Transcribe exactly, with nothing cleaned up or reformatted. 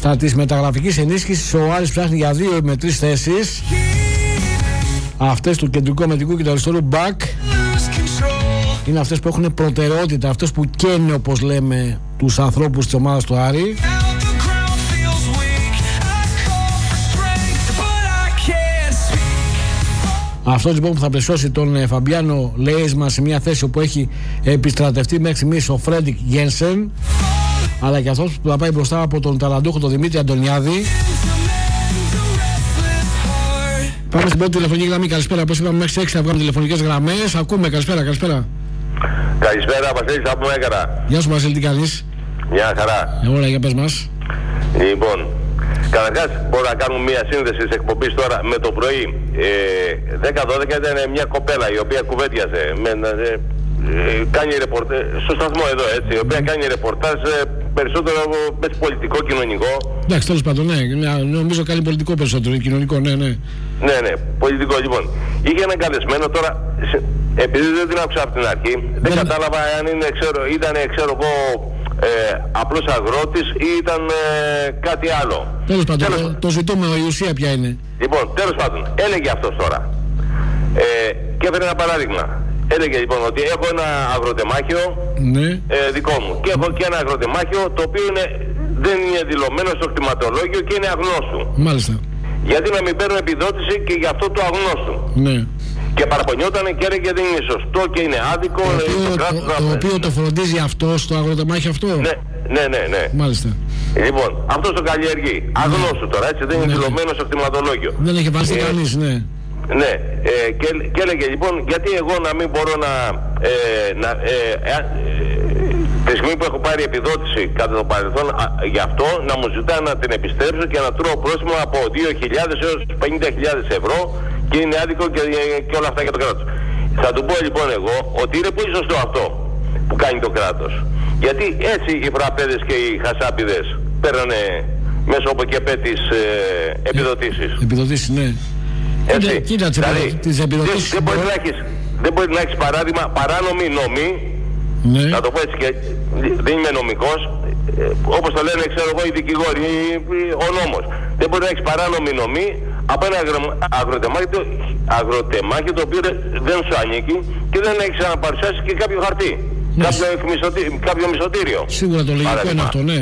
Στα της μεταγραφικής ενίσχυσης ο Άρης ψάχνει για δύο με τρεις θέσεις. Αυτές του κεντρικού αμυντικού και του αριστερού μπακ είναι αυτές που έχουν προτεραιότητα, αυτές που καίνε, όπως λέμε, τους ανθρώπους της ομάδας του Άρη. Αυτό λοιπόν που θα πλαισιώσει τον ε, Φαμπιάνο Λέισμαν σε μια θέση όπου έχει επιστρατευτεί μέχρι στιγμής ο Φρέντρικ Γένσεν, αλλά και αυτός που θα πάει μπροστά από τον ταλαντούχο τον Δημήτρη Αντωνιάδη. Πάμε στην πρώτη τηλεφωνική γραμμή. Καλησπέρα. Πώς είπαμε, μέχρι έξι θα βγάλουμε τηλεφωνικές γραμμές. Ακούμε. Καλησπέρα, καλησπέρα. Καλησπέρα, Βασίλη, από Μέγαρα. Γεια σου, Βασίλη, τι κάνεις? Μια χαρά. Ε, ωραία, για πες μας. Λοιπόν, καταρχάς μπορούμε να κάνουμε μια σύνδεση της εκπομπής τώρα με το πρωί. Ε, δέκα δώδεκα ήταν μια κοπέλα η οποία κουβέντιαζε. Με, ε, ε, κάνει ρεπορτάζ, στο σταθμό εδώ έτσι, η οποία κάνει ρεπορτάζ ε, περισσότερο με πολιτικό, κοινωνικό. Εντάξει, τέλος πάντων, ναι, νομίζω κάνει πολιτικό περισσότερο, κοινωνικό, ναι, ναι. Ναι, ναι, πολιτικό λοιπόν. Είχε έναν καλεσμένο τώρα, επειδή δεν την άκουσα από την αρχή, δεν, δεν κατάλαβα αν είναι, ξέρω, ήταν, ξέρω εγώ, ε, απλός αγρότης ή ήταν ε, κάτι άλλο. Τέλος πάντων, τέλος... το ζητούμενο, η ουσία ποια είναι. Λοιπόν, τέλος πάντων, έλεγε αυτός τώρα. Ε, και έφερε ένα παράδειγμα. Έλεγε λοιπόν ότι έχω ένα αγροτεμάχιο, ναι, ε, δικό μου, και έχω και ένα αγροτεμάχιο το οποίο είναι, δεν είναι δηλωμένο στο κτηματολόγιο και είναι αγνώστου. Μάλιστα. Γιατί να μην παίρνω επιδότηση και για αυτό το αγνώστου. Ναι. Και παραπονιόταν και έλεγε δεν είναι σωστό και είναι άδικο. Το οποίο το, το, το, το, οποίο το φροντίζει αυτό στο αγροτεμάχιο αυτό. Ναι, ναι, ναι, ναι. Μάλιστα. Λοιπόν, αυτό το καλλιεργεί. Αγνώστου τώρα, έτσι, δεν είναι ναι, δηλωμένο στο κτηματολόγιο. Δεν έχει βάσει ε, κανείς, ναι. Ναι, ε, και, και έλεγε λοιπόν γιατί εγώ να μην μπορώ να, ε, να ε, ε, ε, τη στιγμή που έχω πάρει επιδότηση κατά το παρελθόν α, γι' αυτό να μου ζητά να την επιστρέψω και να τρώω πρόστιμο από δύο χιλιάδες έως πενήντα χιλιάδες ευρώ και είναι άδικο και, και όλα αυτά για το κράτος. Θα του πω λοιπόν εγώ ότι είναι πολύ σωστό αυτό που κάνει το κράτος, γιατί έτσι οι φραπέδες και οι χασάπιδες παίρνανε μέσω από και πέ τις ε, επιδοτήσεις. Επιδοτήσεις, ναι. Έτσι, κοίτα, δηλαδή, τις επιδοτήσεις δεν, δεν, μπορεί να έχεις, δεν μπορεί να έχεις παράδειγμα παράνομη νόμη, ναι, να το πω έτσι, και δεν είμαι νομικός, ε, όπως το λένε ξέρω εγώ οι δικηγόροι, ο νόμος. Δεν μπορεί να έχεις παράνομη νομή από ένα αγροτεμάχιο, αγροτεμάχιο το οποίο δεν σου ανήκει και δεν έχεις να παρουσιάσει και κάποιο χαρτί, ναι, κάποιο, κάποιο μισοτήριο. Σίγουρα το λογικό είναι αυτό, ναι.